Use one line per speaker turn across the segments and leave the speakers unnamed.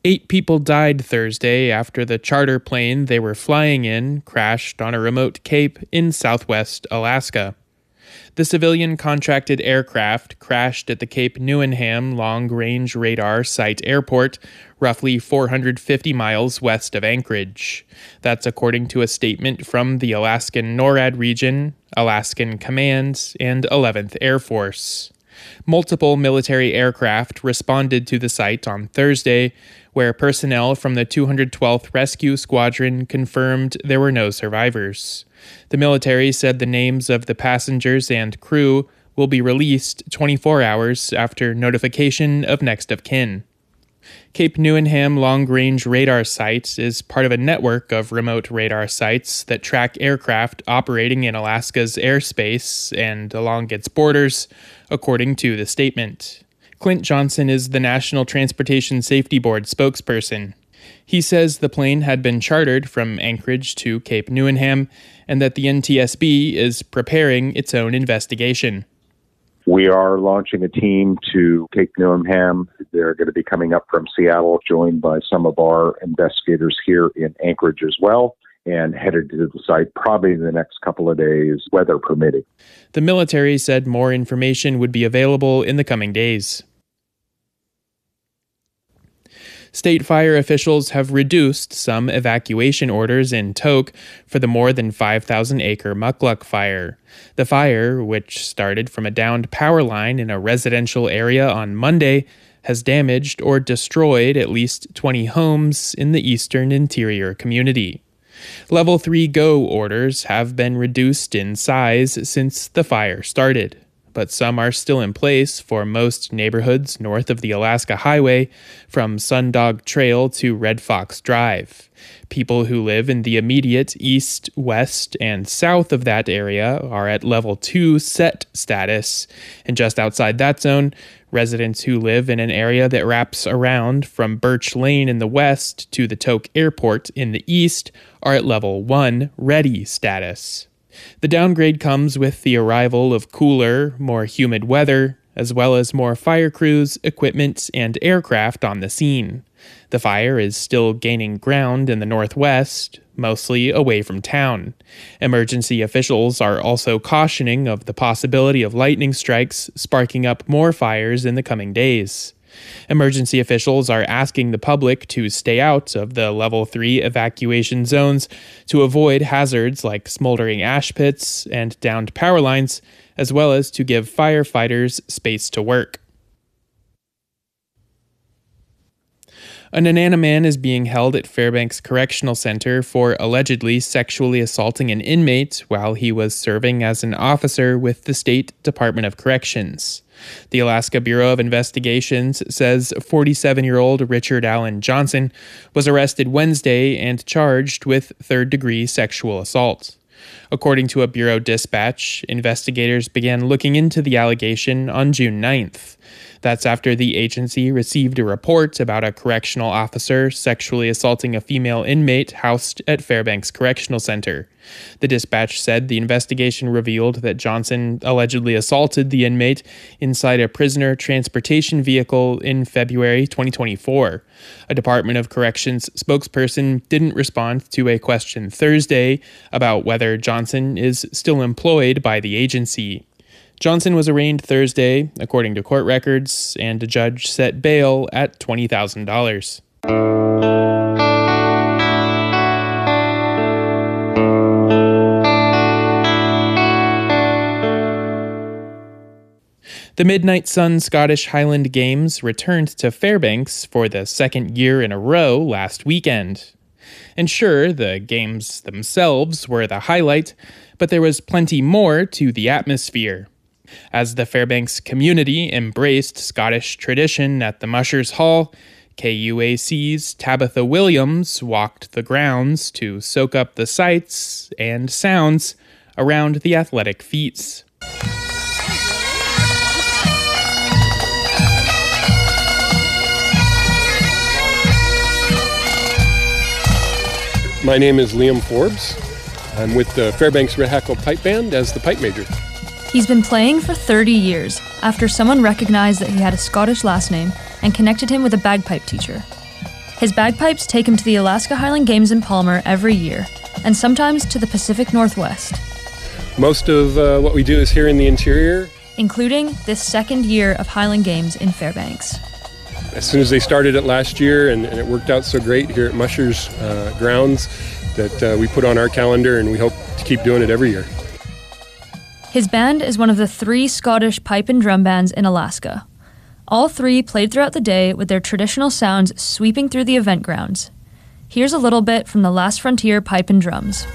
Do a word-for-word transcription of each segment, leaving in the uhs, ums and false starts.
Eight people died Thursday after the charter plane they were flying in crashed on a remote cape in southwest Alaska. The civilian contracted aircraft crashed at the Cape Neuenham Long-Range Radar Site Airport, roughly four hundred fifty miles west of Anchorage. That's according to a statement from the Alaskan NORAD region, Alaskan Command, and eleventh Air Force. Multiple military aircraft responded to the site on Thursday, where personnel from the two hundred twelfth Rescue Squadron confirmed there were no survivors. The military said the names of the passengers and crew will be released twenty-four hours after notification of next of kin. Cape Neuenham Long-Range Radar Site is part of a network of remote radar sites that track aircraft operating in Alaska's airspace and along its borders, according to the statement. Clint Johnson is the National Transportation Safety Board spokesperson. He says the plane had been chartered from Anchorage to Cape Neuenham and that the N T S B is preparing its own investigation.
We are launching a team to Cape Neuenham. They're going to be coming up from Seattle, joined by some of our investigators here in Anchorage as well, and headed to the site probably in the next couple of days, weather permitting.
The military said more information would be available in the coming days. State fire officials have reduced some evacuation orders in Tok for the more than five thousand acre Mukluk fire. The fire, which started from a downed power line in a residential area on Monday, has damaged or destroyed at least twenty homes in the eastern interior community. Level three Go orders have been reduced in size since the fire started, but some are still in place for most neighborhoods north of the Alaska Highway, from Sundog Trail to Red Fox Drive. People who live in the immediate east, west, and south of that area are at Level two Set status, and just outside that zone, residents who live in an area that wraps around from Birch Lane in the west to the Tok Airport in the east are at Level one Ready status. The downgrade comes with the arrival of cooler, more humid weather, as well as more fire crews, equipment, and aircraft on the scene. The fire is still gaining ground in the northwest, mostly away from town. Emergency officials are also cautioning of the possibility of lightning strikes sparking up more fires in the coming days. Emergency officials are asking the public to stay out of the Level three evacuation zones to avoid hazards like smoldering ash pits and downed power lines, as well as to give firefighters space to work. A Nenana man is being held at Fairbanks Correctional Center for allegedly sexually assaulting an inmate while he was serving as an officer with the State Department of Corrections. The Alaska Bureau of Investigations says forty-seven-year-old Richard Allen Johnson was arrested Wednesday and charged with third-degree sexual assault. According to a Bureau dispatch, investigators began looking into the allegation on June ninth. That's after the agency received a report about a correctional officer sexually assaulting a female inmate housed at Fairbanks Correctional Center. The dispatch said the investigation revealed that Johnson allegedly assaulted the inmate inside a prisoner transportation vehicle in February twenty twenty-four. A Department of Corrections spokesperson didn't respond to a question Thursday about whether Johnson is still employed by the agency. Johnson was arraigned Thursday, according to court records, and a judge set bail at twenty thousand dollars. The Midnight Sun Scottish Highland Games returned to Fairbanks for the second year in a row last weekend. And sure, the games themselves were the highlight, but there was plenty more to the atmosphere. As the Fairbanks community embraced Scottish tradition at the Mushers Hall, K U A C's Tabitha Williams walked the grounds to soak up the sights and sounds around the athletic feats.
My name is Liam Forbes. I'm with the Fairbanks Red Hackle Pipe Band as the pipe major.
He's been playing for thirty years after someone recognized that he had a Scottish last name and connected him with a bagpipe teacher. His bagpipes take him to the Alaska Highland Games in Palmer every year, and sometimes to the Pacific Northwest.
Most of uh, what we do is here in the interior.
Including this second year of Highland Games in Fairbanks.
As soon as they started it last year, and, and it worked out so great here at Musher's uh, grounds, that uh, we put on our calendar, and we hope to keep doing it every year.
His band is one of the three Scottish pipe and drum bands in Alaska. All three played throughout the day with their traditional sounds sweeping through the event grounds. Here's a little bit from the Last Frontier Pipe and Drums.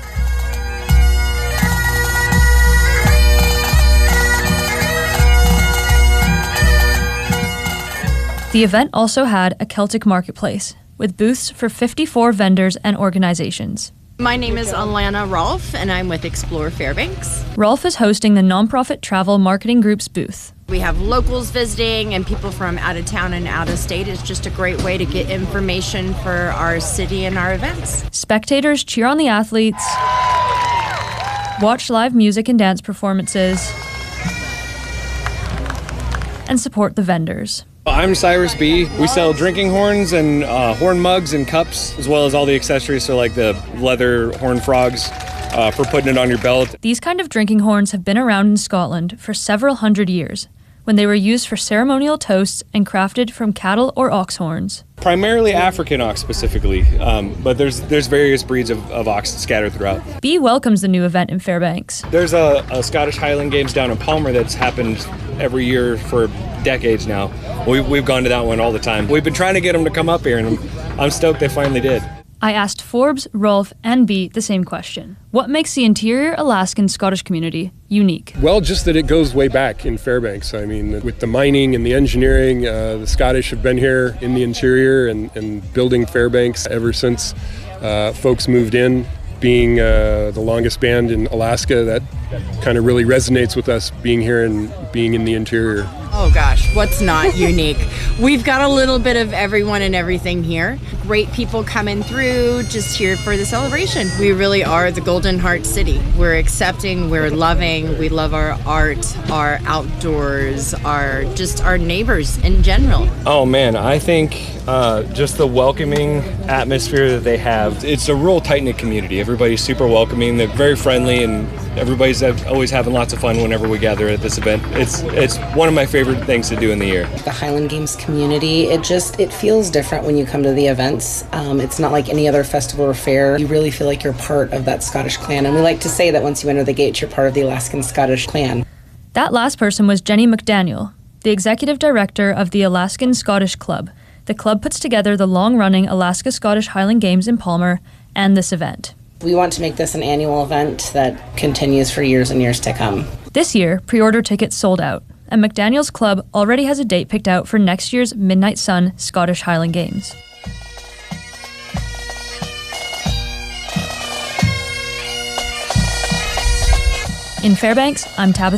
The event also had a Celtic marketplace, with booths for fifty-four vendors and organizations.
My name is Alana Rolfe, and I'm with Explore Fairbanks.
Rolfe is hosting the nonprofit travel marketing group's booth.
We have locals visiting and people from out of town and out of state. It's just a great way to get information for our city and our events.
Spectators cheer on the athletes, watch live music and dance performances, and support the vendors.
I'm Cyrus B. We sell drinking horns and uh, horn mugs and cups, as well as all the accessories, so like the leather horn frogs uh, for putting it on your belt.
These kind of drinking horns have been around in Scotland for several hundred years, when they were used for ceremonial toasts and crafted from cattle or ox horns.
Primarily African ox specifically, um, but there's there's various breeds of, of ox scattered throughout.
B welcomes the new event in Fairbanks.
There's a, a Scottish Highland Games down in Palmer that's happened every year for decades now. We, we've gone to that one all the time. We've been trying to get them to come up here, and I'm, I'm stoked they finally did.
I asked Forbes, Rolfe, and B the same question. What makes the interior Alaskan Scottish community unique?
Well, just that it goes way back in Fairbanks. I mean, with the mining and the engineering, uh, the Scottish have been here in the interior and, and building Fairbanks ever since uh, folks moved in. Being uh, the longest band in Alaska, that kind of really resonates with us being here and being in the interior.
Oh gosh, what's not unique? We've got a little bit of everyone and everything here. Great people coming through, just here for the celebration. We really are the Golden Heart City. We're accepting, we're loving, we love our art, our outdoors, our just our neighbors in general.
Oh man, I think uh, just the welcoming atmosphere that they have. It's a real tight-knit community. Everybody's super welcoming. They're very friendly, and everybody's always having lots of fun whenever we gather at this event. It's it's one of my favorite things to do in the year.
The Highland Games community, it just it feels different when you come to the events. Um, it's not like any other festival or fair. You really feel like you're part of that Scottish clan, and we like to say that once you enter the gate, you're part of the Alaskan Scottish clan.
That last person was Jenny McDaniel, the executive director of the Alaskan Scottish Club. The club puts together the long-running Alaska Scottish Highland Games in Palmer and this event.
We want to make this an annual event that continues for years and years to come.
This year, pre-order tickets sold out, and McDaniel's Club already has a date picked out for next year's Midnight Sun Scottish Highland Games. In Fairbanks, I'm Tabitha